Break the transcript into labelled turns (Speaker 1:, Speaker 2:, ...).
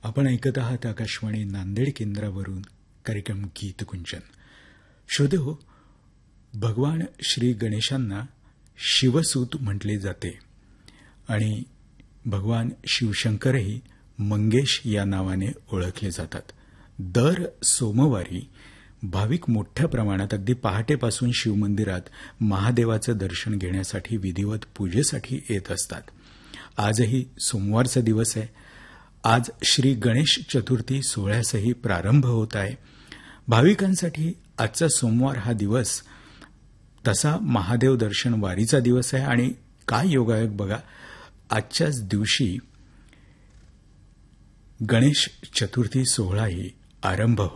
Speaker 1: आपण ऐकत आहात आकाशवाणी नांदेड केंद्रावरून कार्यक्रम गीतकुंचन. श्रोतेहो, भगवान श्री गणेशांना शिवसूत म्हटले जाते आणि भगवान शिवशंकरही मंगेश या नावाने ओळखले जातात. दर सोमवारी भाविक मोठ्या प्रमाणात अगदी पहाटेपासून शिवमंदिरात महादेवाचं दर्शन घेण्यासाठी विधिवत पूजेसाठी येत असतात. आजही सोमवारचा दिवस आहे. आज श्री गणेश चतुर्थी सोहळ्यासही प्रारंभ होत आहे. भाविकांसाठी आजचा सोमवार हा दिवस तसा महादेव दर्शन वारीचा दिवस आहे आणि काय योगायोग बघा, आजच्याच दिवशी गणेश चतुर्थी सोहळाही आरंभ